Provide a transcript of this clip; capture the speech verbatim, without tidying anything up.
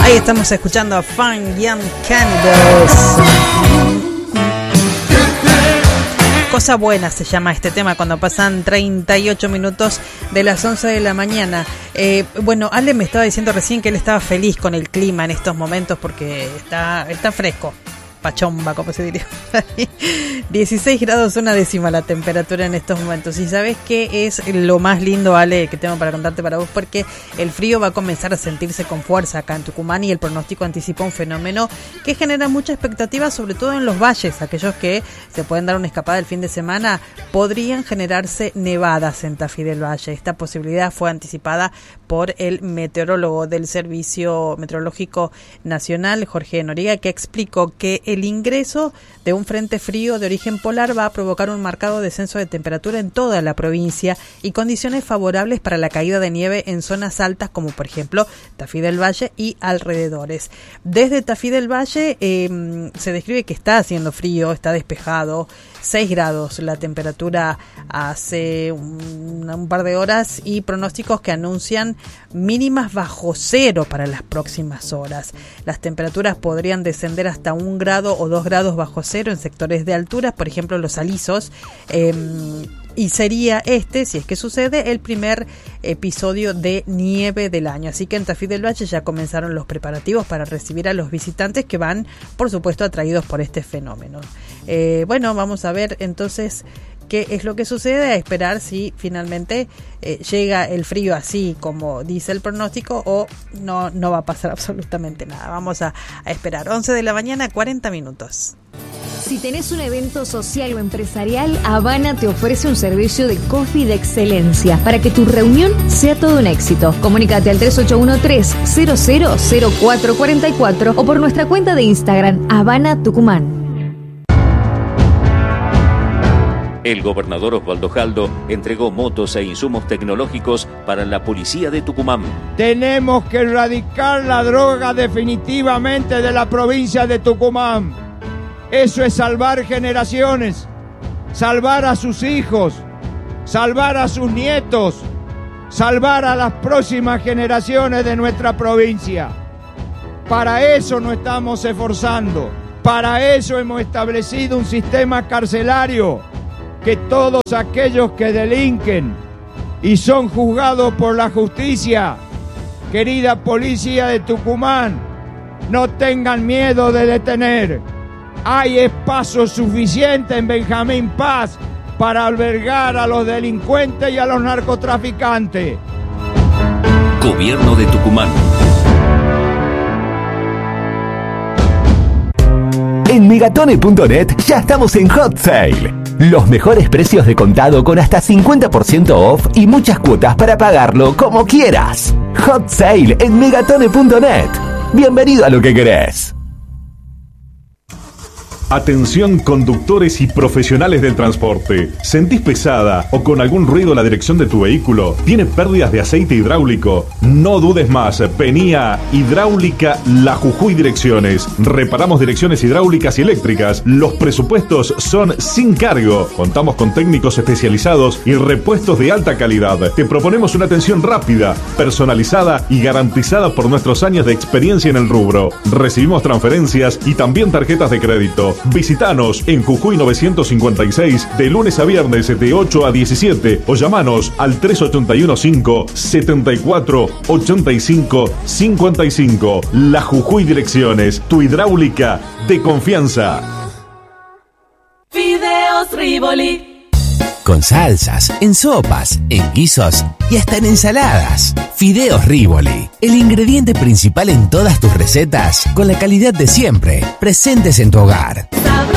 Ahí estamos escuchando a Fine Young Cannibals. Cosa buena se llama este tema cuando pasan treinta y ocho minutos de las once de la mañana. Eh, bueno, Ale me estaba diciendo recién que él estaba feliz con el clima en estos momentos porque está, está fresco. Pachomba, como se diría. dieciséis grados, una décima la temperatura en estos momentos. Y sabes qué es lo más lindo, Ale, que tengo para contarte para vos, porque el frío va a comenzar a sentirse con fuerza acá en Tucumán y el pronóstico anticipa un fenómeno que genera mucha expectativa, sobre todo en los valles. Aquellos que se pueden dar una escapada el fin de semana, podrían generarse nevadas en Tafí del Valle. Esta posibilidad fue anticipada por el meteorólogo del Servicio Meteorológico Nacional, Jorge Noriega, que explicó que el ingreso de un frente frío de origen polar va a provocar un marcado descenso de temperatura en toda la provincia y condiciones favorables para la caída de nieve en zonas altas como por ejemplo Tafí del Valle y alrededores. Desde Tafí del Valle eh, se describe que está haciendo frío, está despejado, seis grados la temperatura hace un, un par de horas y pronósticos que anuncian mínimas bajo cero para las próximas horas. Las temperaturas podrían descender hasta un grado o dos grados bajo cero en sectores de alturas, por ejemplo los alisos, eh, y sería este, si es que sucede, el primer episodio de nieve del año. Así que en Tafí del Valle ya comenzaron los preparativos para recibir a los visitantes que van, por supuesto, atraídos por este fenómeno. Eh, bueno, vamos a ver entonces qué es lo que sucede, a esperar si finalmente eh, llega el frío así como dice el pronóstico o no, no va a pasar absolutamente nada. Vamos a, a esperar. once de la mañana, cuarenta minutos. Si tenés un evento social o empresarial, Habana te ofrece un servicio de coffee de excelencia para que tu reunión sea todo un éxito. Comunícate al tres ocho uno tres, cero cero cero cuatro cuatro cuatro o por nuestra cuenta de Instagram, Habana Tucumán. El gobernador Osvaldo Jaldo entregó motos e insumos tecnológicos para la policía de Tucumán. Tenemos que erradicar la droga definitivamente de la provincia de Tucumán. Eso es salvar generaciones, salvar a sus hijos, salvar a sus nietos, salvar a las próximas generaciones de nuestra provincia. Para eso nos estamos esforzando, para eso hemos establecido un sistema carcelario que todos aquellos que delinquen y son juzgados por la justicia, querida policía de Tucumán, no tengan miedo de detener. Hay espacio suficiente en Benjamín Paz para albergar a los delincuentes y a los narcotraficantes. Gobierno de Tucumán. En megatone punto net ya estamos en Hot Sale. Los mejores precios de contado con hasta cincuenta por ciento off y muchas cuotas para pagarlo como quieras. Hot Sale en megatone punto net. Bienvenido a lo que querés. Atención conductores y profesionales del transporte. ¿Sentís pesada o con algún ruido la dirección de tu vehículo? ¿Tiene pérdidas de aceite hidráulico? No dudes más. Vení a Hidráulica La Jujuy Direcciones. Reparamos direcciones hidráulicas y eléctricas. Los presupuestos son sin cargo. Contamos con técnicos especializados y repuestos de alta calidad. Te proponemos una atención rápida, personalizada y garantizada por nuestros años de experiencia en el rubro. Recibimos transferencias y también tarjetas de crédito. Visítanos en Jujuy novecientos cincuenta y seis de lunes a viernes de ocho a diecisiete o llamanos al tres ocho uno cinco, siete cuatro, ocho cinco, cinco cinco. La Jujuy Direcciones, tu hidráulica de confianza. Fideos Rivoli. Con salsas, en sopas, en guisos y hasta en ensaladas. Fideos Rivoli, el ingrediente principal en todas tus recetas, con la calidad de siempre, presentes en tu hogar. Sabroso.